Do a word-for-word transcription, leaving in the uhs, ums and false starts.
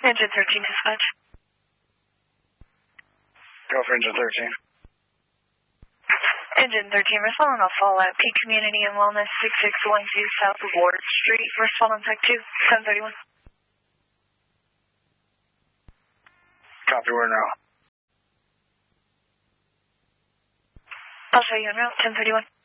Engine thirteen dispatch. Go for engine thirteen. Engine thirteen, respond on Fallout Peak Community and Wellness six six one two South of Ward Street. Respond on Tech two, ten thirty-one. Copy, we're now. I'll show you en route, ten thirty-one.